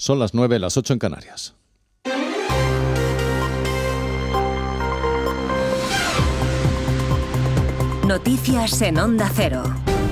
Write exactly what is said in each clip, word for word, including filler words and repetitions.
Son las nueve, las ocho en Canarias. Noticias en Onda Cero.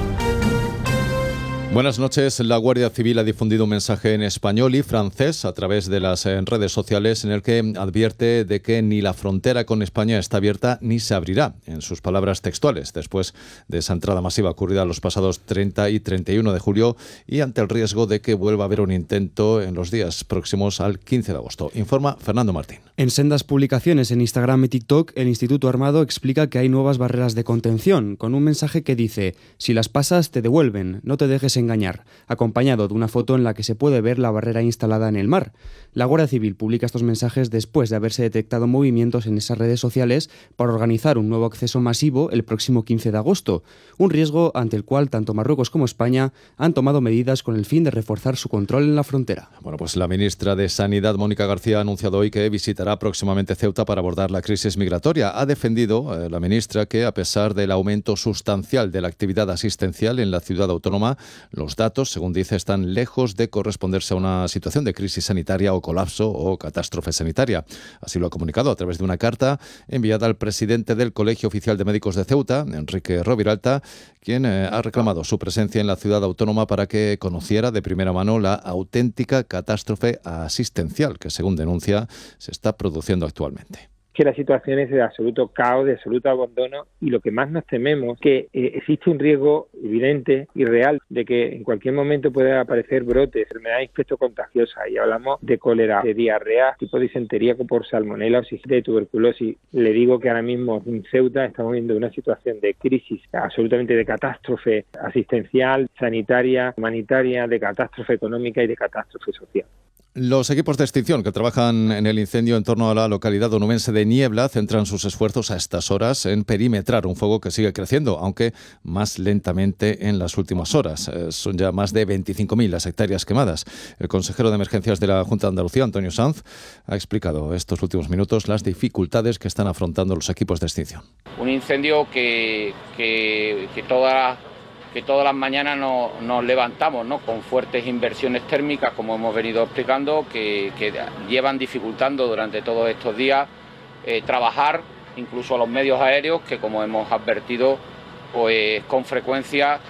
Buenas noches. La Guardia Civil ha difundido un mensaje en español y francés a través de las redes sociales en el que advierte de que ni la frontera con España está abierta ni se abrirá, en sus palabras textuales, después de esa entrada masiva ocurrida los pasados treinta y treinta y uno de julio y ante el riesgo de que vuelva a haber un intento en los días próximos al quince de agosto. Informa Fernando Martín. En sendas publicaciones en Instagram y TikTok, el Instituto Armado explica que hay nuevas barreras de contención, con un mensaje que dice: si las pasas te devuelven, no te dejes engañar, acompañado de una foto en la que se puede ver la barrera instalada en el mar. La Guardia Civil publica estos mensajes después de haberse detectado movimientos en esas redes sociales para organizar un nuevo acceso masivo el próximo quince de agosto, un riesgo ante el cual tanto Marruecos como España han tomado medidas con el fin de reforzar su control en la frontera. Bueno, pues la ministra de Sanidad, Mónica García, ha anunciado hoy que visitará próximamente Ceuta para abordar la crisis migratoria. Ha defendido eh, la ministra que, a pesar del aumento sustancial de la actividad asistencial en la ciudad autónoma, los datos, según dice, están lejos de corresponderse a una situación de crisis sanitaria o colapso o catástrofe sanitaria. Así lo ha comunicado a través de una carta enviada al presidente del Colegio Oficial de Médicos de Ceuta, Enrique Roviralta, quien eh, ha reclamado su presencia en la ciudad autónoma para que conociera de primera mano la auténtica catástrofe asistencial que, según denuncia, se está produciendo actualmente. Que la situación es de absoluto caos, de absoluto abandono, y lo que más nos tememos es que eh, existe un riesgo evidente y real de que en cualquier momento pueda aparecer brotes, enfermedades infectocontagiosas, y hablamos de cólera, de diarrea, tipo de disentería por salmonela o de tuberculosis. Le digo que ahora mismo en Ceuta estamos viendo una situación de crisis, absolutamente de catástrofe asistencial, sanitaria, humanitaria, de catástrofe económica y de catástrofe social. Los equipos de extinción que trabajan en el incendio en torno a la localidad onubense de Niebla centran sus esfuerzos a estas horas en perimetrar un fuego que sigue creciendo, aunque más lentamente en las últimas horas. Eh, son ya más de veinticinco mil las hectáreas quemadas. El consejero de Emergencias de la Junta de Andalucía, Antonio Sanz, ha explicado estos últimos minutos las dificultades que están afrontando los equipos de extinción. Un incendio que, que, que toda que todas las mañanas nos, nos levantamos, ¿no?, con fuertes inversiones térmicas, como hemos venido explicando, que, que llevan dificultando durante todos estos días eh, trabajar, incluso a los medios aéreos, que, como hemos advertido, pues con frecuencia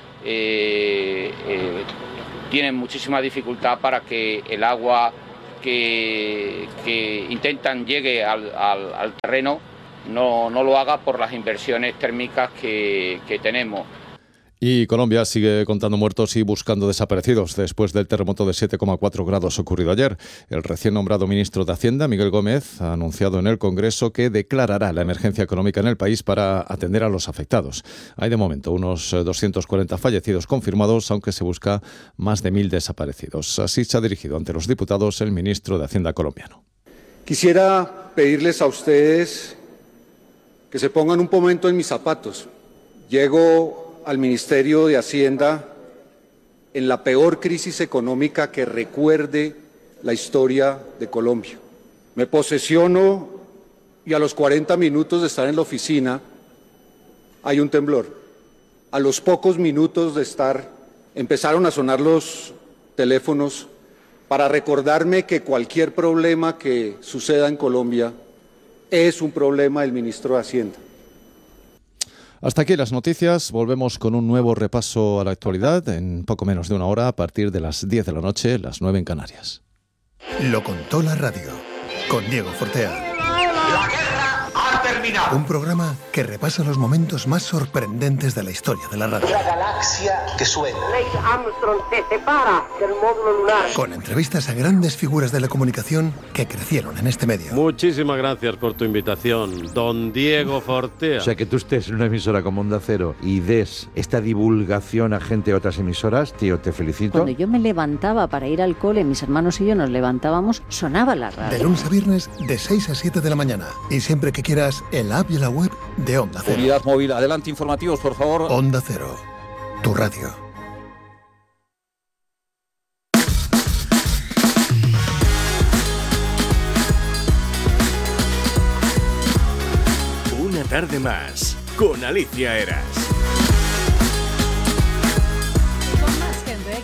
eh, eh, tienen muchísima dificultad para que el agua que, que intentan llegue al, al, al terreno no, no lo haga por las inversiones térmicas que, que tenemos. Y Colombia sigue contando muertos y buscando desaparecidos después del terremoto de siete coma cuatro grados ocurrido ayer. El recién nombrado ministro de Hacienda, Miguel Gómez, ha anunciado en el Congreso que declarará la emergencia económica en el país para atender a los afectados. Hay de momento unos doscientos cuarenta fallecidos confirmados, aunque se busca más de mil desaparecidos. Así se ha dirigido ante los diputados el ministro de Hacienda colombiano. Quisiera pedirles a ustedes que se pongan un momento en mis zapatos. Llego al Ministerio de Hacienda en la peor crisis económica que recuerde la historia de Colombia. Me posesiono y a los cuarenta minutos de estar en la oficina hay un temblor. A los pocos minutos de estar empezaron a sonar los teléfonos para recordarme que cualquier problema que suceda en Colombia es un problema del ministro de Hacienda. Hasta aquí las noticias. Volvemos con un nuevo repaso a la actualidad en poco menos de una hora a partir de las diez de la noche, las nueve en Canarias. Lo contó la radio con Diego Fortea. La guerra ha terminado. Un programa que repasa los momentos más sorprendentes de la historia de la radio. La galaxia que suena. Neil Armstrong se separa del módulo lunar. Con entrevistas a grandes figuras de la comunicación que crecieron en este medio. Muchísimas gracias por tu invitación, don Diego Fortea. O sea, que tú estés en una emisora como Onda Cero y des esta divulgación a gente de otras emisoras, tío, te felicito. Cuando yo me levantaba para ir al cole, mis hermanos y yo nos levantábamos, sonaba la radio. De lunes a viernes, de seis a siete de la mañana. Y siempre que quieras, en la app y la web de Onda Cero. Unidad móvil, adelante, informativos, por favor. Onda Cero, tu radio. Una tarde más, con Alicia Eras. Con más gente que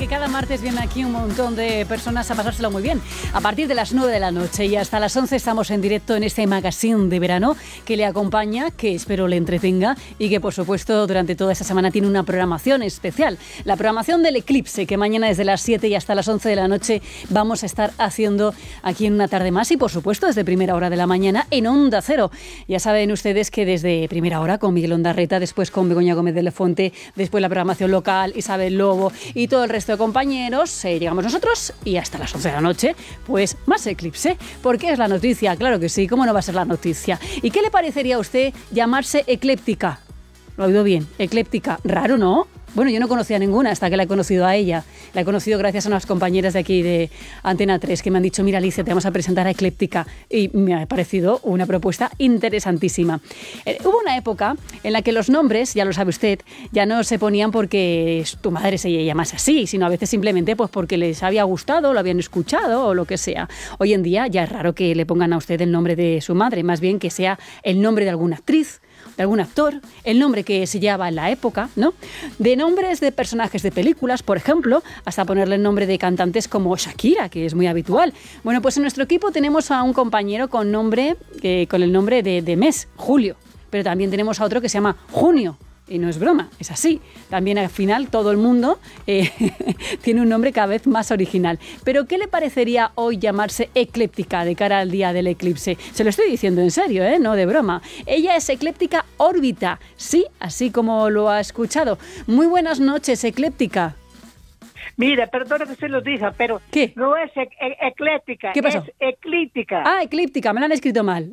que cada martes vienen aquí un montón de personas a pasárselo muy bien. A partir de las nueve de la noche y hasta las once estamos en directo en este magazine de verano que le acompaña, que espero le entretenga y que por supuesto durante toda esta semana tiene una programación especial. La programación del Eclipse, que mañana desde las siete y hasta las once de la noche vamos a estar haciendo aquí en Una Tarde Más y por supuesto desde primera hora de la mañana en Onda Cero. Ya saben ustedes que desde primera hora con Miguel Ondarreta, después con Begoña Gómez de Lefonte, después la programación local, Isabel Lobo y todo el resto de compañeros, eh, llegamos nosotros y hasta las once de la noche, pues más Eclipse, porque es la noticia, claro que sí, ¿cómo no va a ser la noticia? ¿Y qué le parecería a usted llamarse ecléptica? Lo ha oído bien, ecléptica, raro, ¿no? Bueno, yo no conocía ninguna hasta que la he conocido a ella. La he conocido gracias a unas compañeras de aquí de Antena tres que me han dicho, mira Alicia, te vamos a presentar a Ecléptica. Y me ha parecido una propuesta interesantísima. Eh, hubo una época en la que los nombres, ya lo sabe usted, ya no se ponían porque tu madre se llamase así, sino a veces simplemente pues porque les había gustado, lo habían escuchado o lo que sea. Hoy en día ya es raro que le pongan a usted el nombre de su madre, más bien que sea el nombre de alguna actriz, de algún actor, el nombre que se llevaba en la época, ¿no? De nombres de personajes de películas, por ejemplo, hasta ponerle el nombre de cantantes como Shakira, que es muy habitual. Bueno, pues en nuestro equipo tenemos a un compañero con nombre, eh, con el nombre de, de mes, Julio, pero también tenemos a otro que se llama Junio. Y no es broma, es así. También al final todo el mundo eh, tiene un nombre cada vez más original. Pero ¿qué le parecería hoy llamarse Ecléptica de cara al día del eclipse? Se lo estoy diciendo en serio, ¿eh? No de broma. Ella es Ecléptica Órbita, sí, así como lo ha escuchado. Muy buenas noches, Ecléptica. Mira, perdona que se lo diga, pero ¿qué? No es e- e- ecléctica, ¿Qué pasó? Es eclíptica. Ah, eclíptica, me lo han escrito mal.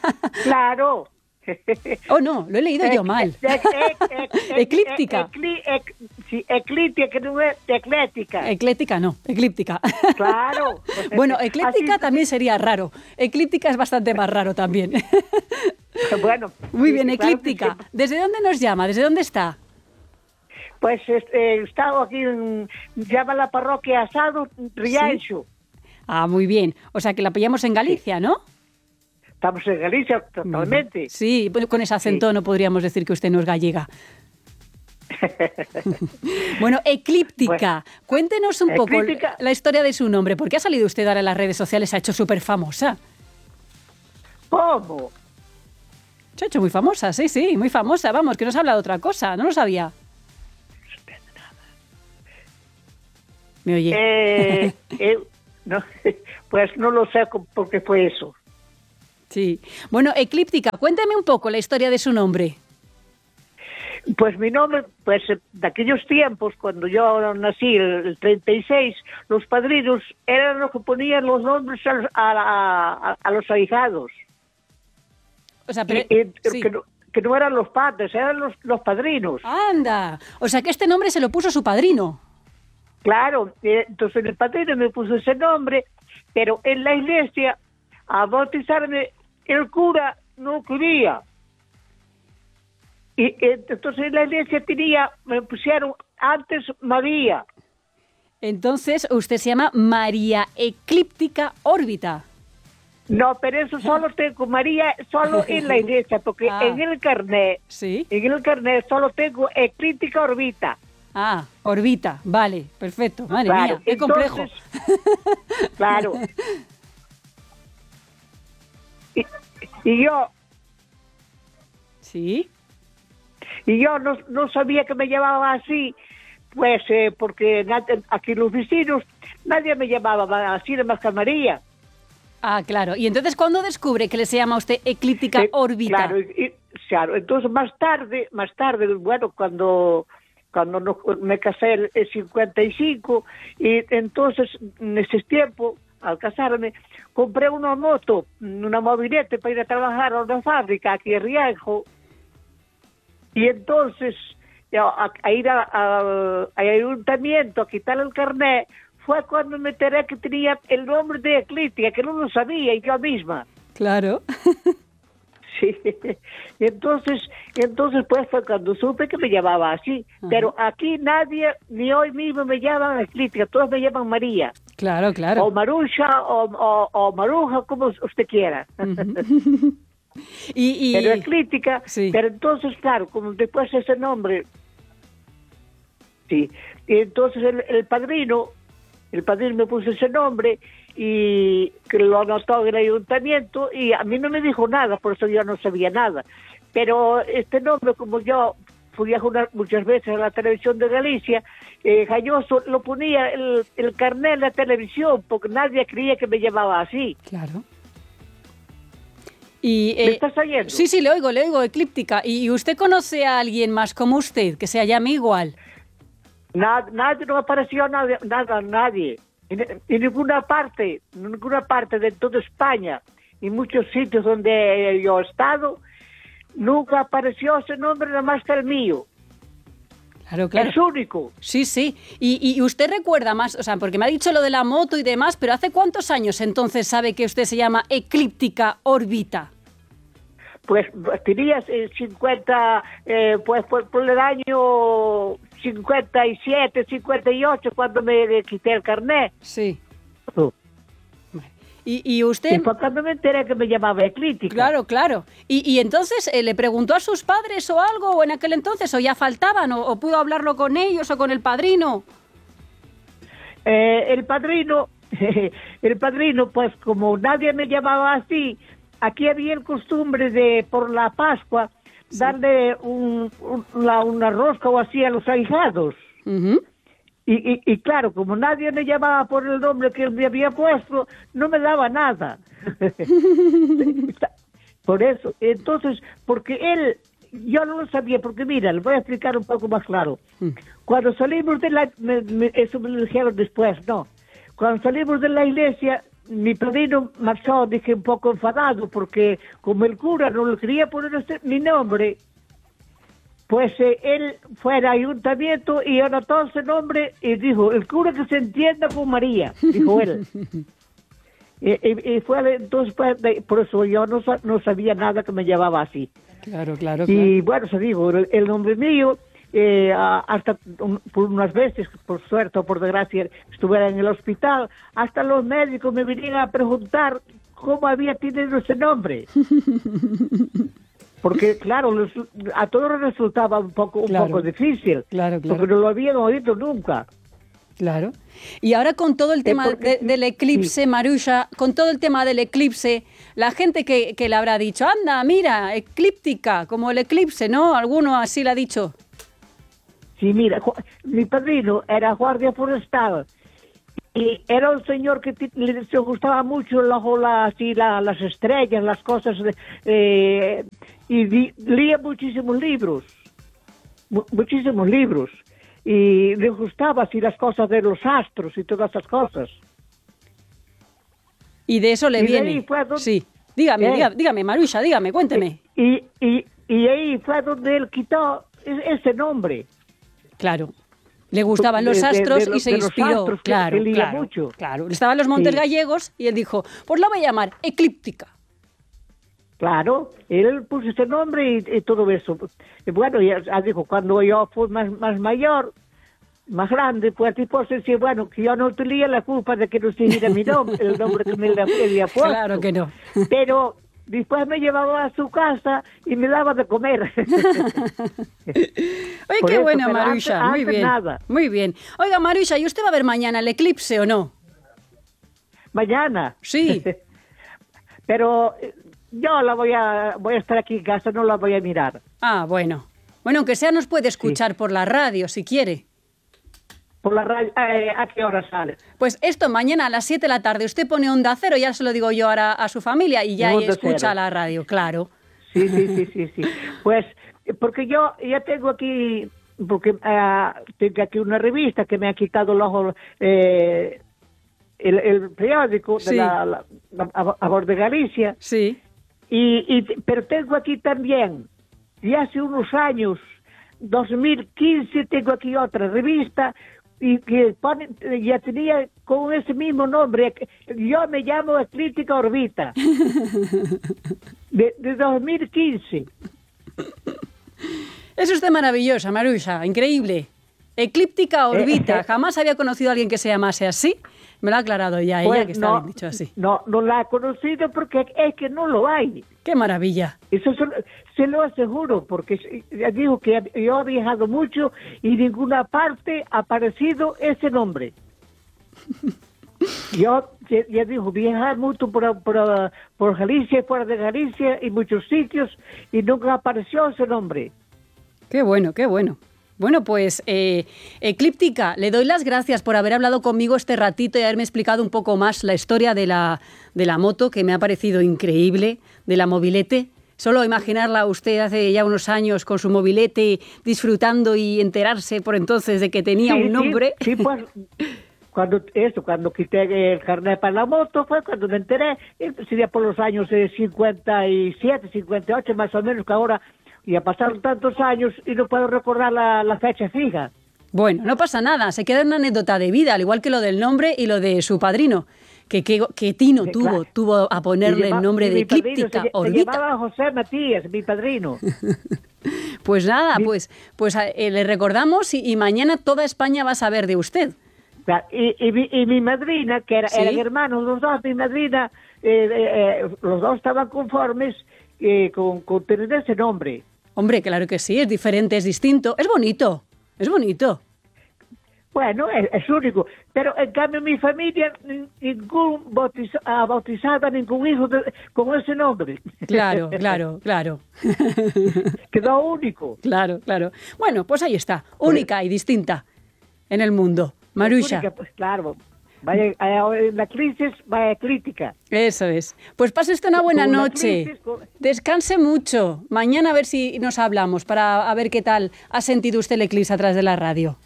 Claro. Oh, no, lo he leído yo mal. Eclíptica. Sí, eclíptica, que no es ecléctica. Ecléctica no, eclíptica. Claro. Bueno, ecléctica Así... también sería raro. Eclíptica es bastante más raro también. Bueno. Muy bien, sí, eclíptica. claro que sí. ¿Desde dónde nos llama? ¿Desde dónde está? Pues este, he estado aquí, en, llama la parroquia Asado, Rianxo. ¿Sí? Ah, muy bien. O sea que la pillamos en Galicia, ¿no? Estamos en Galicia totalmente. Sí, con ese acento sí. No podríamos decir que usted no es gallega. Bueno, Eclíptica, bueno, cuéntenos un eclíptica. poco la historia de su nombre, porque ha salido usted ahora en las redes sociales, se ha hecho súper famosa. ¿Cómo? Se ha hecho muy famosa, sí, sí, muy famosa, vamos, que nos habla de otra cosa, no lo sabía. ¿Me oye? Eh, eh, no, pues no lo sé por qué fue eso. Sí. Bueno, Eclíptica, cuéntame un poco la historia de su nombre. Pues mi nombre, pues de aquellos tiempos, cuando yo nací, el treinta y seis, los padrinos eran los que ponían los nombres a, a, a, a los ahijados. O sea, pero, y, y, sí. que, no, que no eran los padres, eran los, los padrinos. ¡Anda! O sea, que este nombre se lo puso su padrino. Claro, entonces el padrino me puso ese nombre, pero en la iglesia a bautizarme el cura no quería. Y entonces en la iglesia tenía, me pusieron antes María. Entonces usted se llama María Eclíptica Órbita. No, pero eso solo tengo María, solo en la iglesia, porque ah. en el carnet, ¿sí? En el carnet solo tengo Eclíptica Órbita. Ah, Órbita, vale, perfecto. Madre claro, mía, qué entonces, complejo. Claro. Y, y yo... ¿Sí? Y yo no, no sabía que me llamaba así, pues eh, porque aquí los vecinos nadie me llamaba así de más que María. Ah, claro. Y entonces, ¿cuándo descubre que le se llama a usted Eclíptica eh, Órbita? Claro, y, claro, entonces más tarde, más tarde, bueno, cuando... cuando no, me casé en cincuenta y cinco, y entonces en ese tiempo, al casarme, compré una moto, una mobilete para ir a trabajar a una fábrica aquí en Rianxo, y entonces a, a ir a, a, al ayuntamiento a quitar el carnet, fue cuando me enteré que tenía el nombre de Eclíptica, que no lo sabía yo misma. Claro. Sí, y entonces, entonces pues fue cuando supe que me llamaba así, uh-huh. Pero aquí nadie, ni hoy mismo me llaman Eclíptica, todos me llaman María. Claro, claro. O Maruja, o, o, o Maruja, como usted quiera. Uh-huh. y, y... Pero Eclíptica, sí. Pero entonces, claro, como después ese nombre Sí. Y entonces el, el padrino, el padrino me puso ese nombre y que lo anotó en el ayuntamiento y a mí no me dijo nada, por eso yo no sabía nada. Pero este nombre, como yo fui a jugar muchas veces a la televisión de Galicia, eh, Galloso lo ponía el, el carnet en la televisión porque nadie creía que me llamaba así. Claro. Y, eh, ¿Me estás oyendo? Sí, sí, le oigo, le oigo, Eclíptica. ¿Y usted conoce a alguien más como usted que se llame igual? Nad, nadie, no apareció nada, nada nadie. En, en ninguna parte, en ninguna parte de toda España, en muchos sitios donde yo he estado, nunca apareció ese nombre, nada más que el mío. Claro, claro. Es único. Sí, sí. Y, y usted recuerda más, o sea, porque me ha dicho lo de la moto y demás, pero ¿hace cuántos años entonces sabe que usted se llama Eclíptica Orbita? Pues tenía cincuenta, eh, pues por, por el año cincuenta y siete, cincuenta y ocho, cuando me quité el carnet. Sí. Oh. Y, y usted... Y fue cuando me enteré que me llamaba Eclíptica. Claro, claro. Y, y entonces, eh, ¿le preguntó a sus padres o algo o en aquel entonces? ¿O ya faltaban? ¿O, o pudo hablarlo con ellos o con el padrino? Eh, el padrino, el padrino, pues como nadie me llamaba así, aquí había el costumbre de, por la Pascua, sí, darle un, un, una, una rosca o así a los ahijados. Uh-huh. Y, y, y claro, como nadie me llamaba por el nombre que él me había puesto, no me daba nada. Por eso, entonces, porque él, yo no lo sabía, porque mira, le voy a explicar un poco más claro. Cuando salimos de la, me, me, eso me lo dijeron después, no. Cuando salimos de la iglesia, mi padrino marchó, dije, un poco enfadado, porque como el cura no le quería poner este, mi nombre, pues eh, él fue al ayuntamiento y anotó ese nombre y dijo, el cura que se entienda con María, dijo él. y, y, y fue entonces, pues, por eso yo no, no sabía nada que me llamaba así. Claro, claro, claro. Y bueno, se digo, el, el nombre mío, eh, hasta un, por unas veces, por suerte o por desgracia, estuve en el hospital, hasta los médicos me vinieron a preguntar cómo había tenido ese nombre. Porque, claro, los, a todos resultaba un poco un claro, poco difícil, claro, claro. porque no lo habían oído nunca. Claro. Y ahora con todo el tema porque, de, del eclipse, sí. Marusha, con todo el tema del eclipse, la gente que, que le habrá dicho, anda, mira, eclíptica, como el eclipse, ¿no? Alguno así le ha dicho. Sí, mira, mi padrino era guardia forestal y era un señor que te, le gustaba mucho la, la, así, la, las estrellas, las cosas, eh, y di, leía muchísimos libros, mu, muchísimos libros, y le gustaba así las cosas de los astros y todas esas cosas. Y de eso le y viene. Donde, sí, dígame, eh, dígame, dígame, Marusha, dígame, cuénteme. Y, y, y ahí fue donde él quitó ese nombre. Claro. Le gustaban los de, astros de, de, y se de inspiró. Astros, claro, que, que claro, mucho. claro. Estaban los Montes sí. Gallegos y él dijo, pues lo voy a llamar Eclíptica. Claro, él puso ese nombre y, y todo eso. Y bueno, ya, ya dijo, cuando yo fui más, más mayor, más grande, pues tipo se decía, bueno, que yo no tenía la culpa de que no siguiera mi nombre, el nombre que me había puesto. Claro que no. Pero después me llevaba a su casa y me daba de comer. Oye, qué bueno, Marusha, muy bien. Nada. Muy bien. Oiga, Marusha, ¿y usted va a ver mañana el eclipse o no? ¿Mañana? Sí. Pero yo la voy a voy a estar aquí en casa, no la voy a mirar. Ah, bueno. Bueno, aunque sea nos puede escuchar sí. por la radio, si quiere. Por la radio, eh, ¿a qué hora sale? Pues esto, mañana a las siete de la tarde, usted pone Onda Cero, ya se lo digo yo ahora a su familia, y ya ahí escucha cero. La radio, claro. Sí, sí, sí, sí, sí. Pues, porque yo ya tengo aquí, porque uh, tengo aquí una revista que me ha quitado el ojo, eh, el, el periódico sí. de la, la, la a, a de Galicia. Sí. Y, y, pero tengo aquí también, y hace unos años, dos mil quince, tengo aquí otra revista, y que pone, ya tenía con ese mismo nombre, yo me llamo Eclíptica Orbita, de, de dos mil quince. Es usted maravillosa, Marusha, increíble. Eclíptica Orbita, eh, eh, jamás había conocido a alguien que se llamase así. Me lo ha aclarado ya pues ella, que está no, bien dicho así. No, no la ha conocido porque es que no lo hay. ¡Qué maravilla! Eso se, se lo aseguro, porque ya digo que yo he viajado mucho y en ninguna parte ha aparecido ese nombre. Yo, ya, ya digo, viajar mucho por, por, por Galicia, fuera de Galicia, y muchos sitios, y nunca apareció ese nombre. ¡Qué bueno, qué bueno! Bueno, pues, eh, Eclíptica, le doy las gracias por haber hablado conmigo este ratito y haberme explicado un poco más la historia de la, de la moto, que me ha parecido increíble, de la mobilete. Solo imaginarla usted hace ya unos años con su mobilete disfrutando y enterarse por entonces de que tenía sí, un nombre. Sí, sí, pues, cuando, eso, cuando quité el carnet para la moto fue cuando me enteré, sería por los años eh, cincuenta y siete, cincuenta y ocho más o menos, que ahora... Y ha pasado tantos años y no puedo recordar la, la fecha fija. Bueno, no pasa nada, se queda una anécdota de vida, al igual que lo del nombre y lo de su padrino. Que, que, que Tino sí, tuvo, claro. tuvo a ponerle llama, el nombre de Eclíptica, se, Orbita. Se llamaba José Matías, mi padrino. Pues nada, mi, pues, pues eh, le recordamos y, y mañana toda España va a saber de usted. Y, y, mi, y mi madrina, que era, ¿sí? eran hermanos los dos, mi madrina, eh, eh, los dos estaban conformes eh, con, con tener ese nombre. Hombre, claro que sí, es diferente, es distinto, es bonito, es bonito. Bueno, es, es único, pero en cambio mi familia ningún bautiza, ha bautizado a ningún hijo de, con ese nombre. Claro, claro, claro. Quedó único. Claro, claro. Bueno, pues ahí está, única y distinta en el mundo. Marusha. Única, pues claro. Vaya, en la crisis, vaya crítica. Eso es. Pues pase usted una buena noche. Crisis, con... Descanse mucho. Mañana a ver si nos hablamos para a ver qué tal ha sentido usted el eclipse atrás de la radio.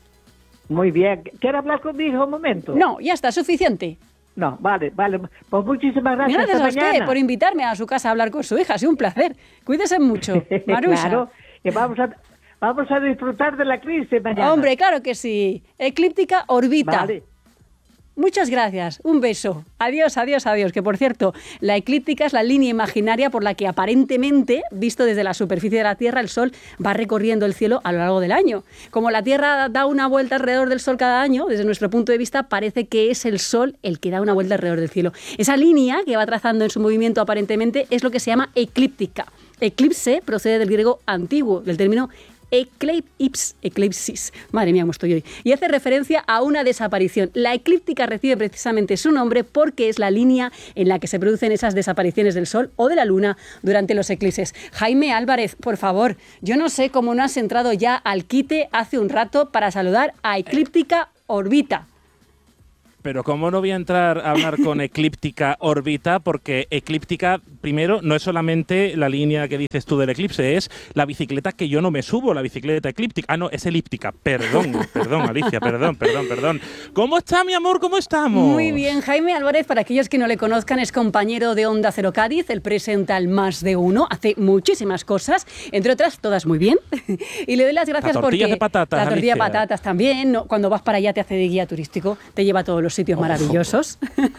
Muy bien. ¿Quiere hablar conmigo un momento? No, ya está, suficiente. No, vale, vale. Pues muchísimas gracias. Gracias a usted mañana. por invitarme a su casa a hablar con su hija. Ha sido un placer. Cuídese mucho, Marusha. Claro, y vamos a, vamos a disfrutar de la crisis mañana. Hombre, claro que sí. Eclíptica Orbita. Vale. Muchas gracias, un beso. Adiós, adiós, adiós. Que por cierto, la eclíptica es la línea imaginaria por la que aparentemente, visto desde la superficie de la Tierra, el Sol va recorriendo el cielo a lo largo del año. Como la Tierra da una vuelta alrededor del Sol cada año, desde nuestro punto de vista parece que es el Sol el que da una vuelta alrededor del cielo. Esa línea que va trazando en su movimiento aparentemente es lo que se llama eclíptica. Eclipse procede del griego antiguo, del término eclipsis, eclipsis, madre mía cómo estoy hoy, y hace referencia a una desaparición. La eclíptica recibe precisamente su nombre porque es la línea en la que se producen esas desapariciones del Sol o de la Luna durante los eclipses. Jaime Álvarez, por favor, yo no sé cómo no has entrado ya al quite hace un rato para saludar a Eclíptica Orbita. Pero ¿cómo no voy a entrar a hablar con Eclíptica Orbita? Porque Eclíptica, primero, no es solamente la línea que dices tú del eclipse, es la bicicleta que yo no me subo, la bicicleta eclíptica. Ah, no, es elíptica. Perdón, perdón, Alicia, perdón, perdón, perdón. ¿Cómo está, mi amor? ¿Cómo estamos? Muy bien, Jaime Álvarez, para aquellos que no le conozcan, es compañero de Onda Cero Cádiz, él presenta el Más de Uno, hace muchísimas cosas, entre otras, todas muy bien. Y le doy las gracias la porque... de patatas, la tortilla de Alicia. patatas también, ¿no? Cuando vas para allá te hace de guía turístico, te lleva a todos los sitios maravillosos.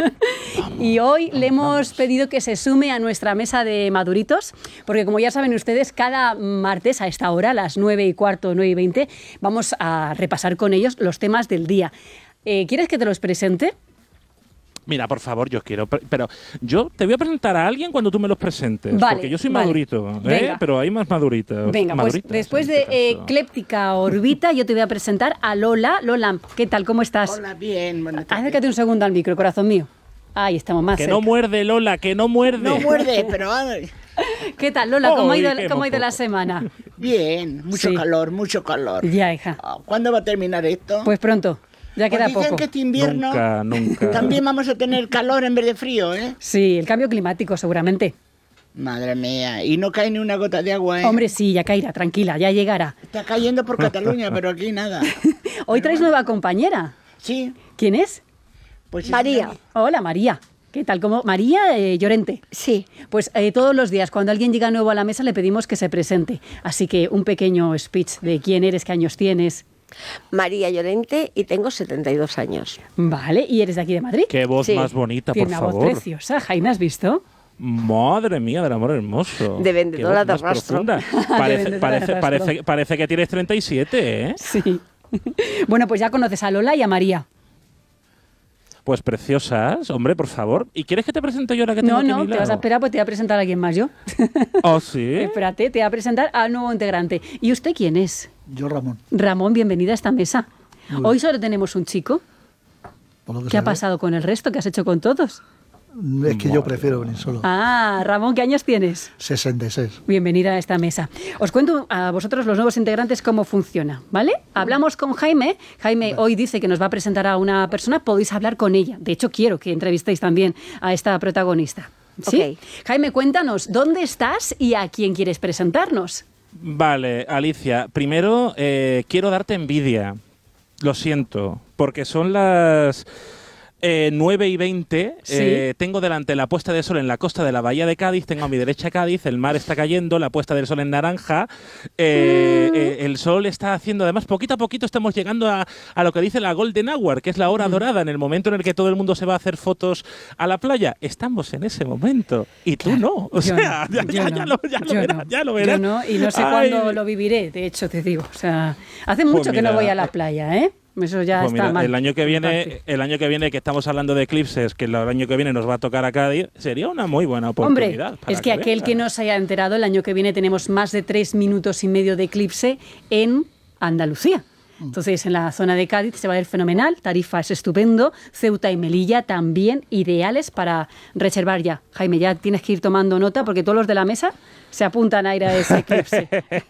Y hoy le hemos pedido que se sume a nuestra mesa de maduritos, porque como ya saben ustedes, cada martes a esta hora, a las nueve y cuarto, nueve y veinte, vamos a repasar con ellos los temas del día. Eh, ¿Quieres que te los presente? Mira, por favor, yo quiero, pero yo te voy a presentar a alguien cuando tú me los presentes, vale, porque yo soy vale. madurito, ¿eh? Pero hay más maduritas. Venga, maduritas, pues después de este Eclíptica Orbita, yo te voy a presentar a Lola. Lola, ¿qué tal? ¿Cómo estás? Hola, bien. Buenas tardes. Acércate un segundo al micro, corazón mío. Ahí estamos más Que cerca. no muerde, Lola, que no muerde. No muerde, pero... Ay. ¿Qué tal, Lola? ¿Cómo, Oh, ha ido, qué ¿cómo ha ido moco. la semana? Bien, mucho Sí. calor, mucho calor. Ya, hija. ¿Cuándo va a terminar esto? Pues pronto. Ya queda Pues dicen poco. que este invierno Nunca, nunca. también vamos a tener calor en vez de frío, ¿eh? Sí, el cambio climático seguramente. Madre mía, y no cae ni una gota de agua, ¿eh? Hombre, sí, ya caerá, tranquila, ya llegará. Está cayendo por Cataluña, pero aquí nada. Hoy traes nueva compañera. Sí. ¿Quién es? Pues María. Hola, María. ¿Qué tal? ¿Cómo? María eh, Llorente. Sí. Pues eh, todos los días, cuando alguien llega nuevo a la mesa, le pedimos que se presente. Así que un pequeño speech de quién eres, qué años tienes. María Llorente y tengo setenta y dos años. Vale, ¿y eres de aquí de Madrid? Qué voz Sí. más bonita, Tiene por una favor. voz preciosa. Jaime, ¿has visto? Madre mía, del amor hermoso. De vendedora Qué voz de más rastro. profunda. De Parece, vendedora de parece, rastro. parece, parece que tienes treinta y siete, ¿eh? Sí. Bueno, pues ya conoces a Lola y a María. Pues preciosas, hombre, por favor. ¿Y quieres que te presente yo ahora que tengo No, aquí a no, mi te vas a lado? esperar porque te voy a presentar a alguien más yo. ¿Oh, sí? Espérate, te voy a presentar al nuevo integrante. ¿Y usted quién es? Yo, Ramón. Ramón, bienvenida a esta mesa. Hoy solo tenemos un chico. Por lo que ¿Qué ha sabe. pasado con el resto? ¿Qué has hecho con todos? Es que yo prefiero venir solo. Ah, Ramón, ¿qué años tienes? sesenta y seis. Bienvenida a esta mesa. Os cuento a vosotros, los nuevos integrantes, cómo funciona, ¿vale? Hablamos con Jaime. Jaime hoy dice que nos va a presentar a una persona. Podéis hablar con ella. De hecho, quiero que entrevistéis también a esta protagonista. ¿Sí? Ok. Jaime, cuéntanos, ¿dónde estás y a quién quieres presentarnos? Vale, Alicia, primero eh, quiero darte envidia. Lo siento, porque son las eh, nueve y veinte. Sí. Eh, tengo delante la puesta de sol en la costa de la bahía de Cádiz, tengo a mi derecha Cádiz, el mar está cayendo, la puesta del sol en naranja. Eh, eh, el sol está haciendo, además, poquito a poquito estamos llegando a, a lo que dice la Golden Hour, que es la hora dorada, en el momento en el que todo el mundo se va a hacer fotos a la playa. Estamos en ese momento. Y tú no. O Yo sea, no, ya, yo ya, no, ya lo, ya lo yo verás, no, ya lo verás. Yo no, y no sé Ay. cuándo lo viviré, de hecho, te digo. O sea, hace Pues mucho que no mira, voy a la playa, ¿eh? Eso ya Pues está mira, mal. el año que viene, Entonces, el año que viene que estamos hablando de eclipses, que el año que viene nos va a tocar a Cádiz, sería una muy buena Hombre, oportunidad. para es que aquel veas. que no se haya enterado, el año que viene tenemos más de tres minutos y medio de eclipse en Andalucía. Entonces, en la zona de Cádiz se va a ver fenomenal, Tarifa es estupendo, Ceuta y Melilla también ideales para reservar ya. Jaime, ya tienes que ir tomando nota porque todos los de la mesa se apuntan a ir a ese eclipse.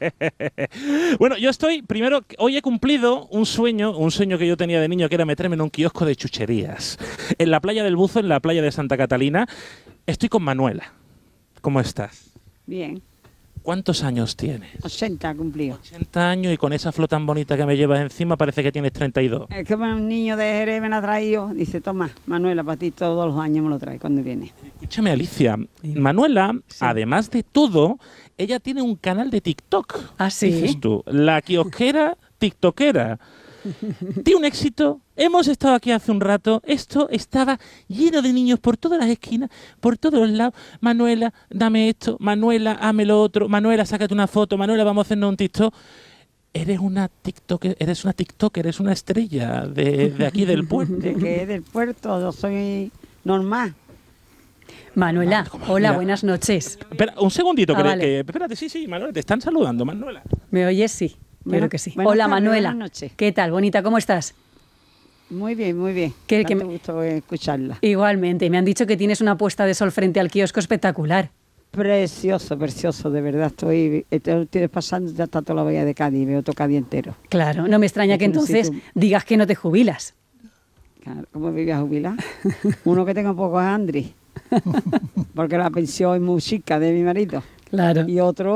Bueno, yo estoy, primero, hoy he cumplido un sueño, un sueño que yo tenía de niño, que era meterme en un kiosco de chucherías. En la playa del Buzo, en la playa de Santa Catalina, estoy con Manuela. ¿Cómo estás? Bien, ¿Cuántos años tienes? ochenta cumplido. ochenta años y con esa flor tan bonita que me llevas encima parece que tienes treinta y dos. Es que un niño de Jerez me lo ha traído. Dice, toma, Manuela, para ti todos los años me lo trae cuando viene. Escúchame, Alicia. Manuela, además de todo, ella tiene un canal de TikTok. ¿Ah, sí? Dices tú, la kiosquera tiktokera. Tiene un éxito. Hemos estado aquí hace un rato. Esto estaba lleno de niños por todas las esquinas, por todos los lados. Manuela, dame esto. Manuela, hazme lo otro. Manuela, sácate una foto. Manuela, vamos a hacernos un TikTok. Eres una TikTok, eres una TikTok, eres una estrella de, de aquí del puerto. De que del puerto, yo soy normal. Manuela, hola, Mira. buenas noches. Espera, un segundito, Ah, que, vale. que- espérate, sí, sí, Manuela, te están saludando, Manuela. ¿Me oyes? Sí, Bueno, creo que sí. buenas Hola, tardes, Manuela. buenas noches. ¿Qué tal, bonita? ¿Cómo estás? Muy bien, muy bien. ¿Qué- Tanto qué me- gusto escucharla. Igualmente, me han dicho que tienes una puesta de sol frente al kiosco espectacular. Precioso, precioso, de verdad. Estoy, estoy pasando ya hasta toda la bahía de Cádiz, veo todo Cádiz entero. Claro, no me extraña Es que que no sé entonces tú. digas que no te jubilas. Claro, ¿cómo me voy a jubilar? Uno que tenga poco es Andri, porque la pensión es muy chica de mi marido. Claro. Y otro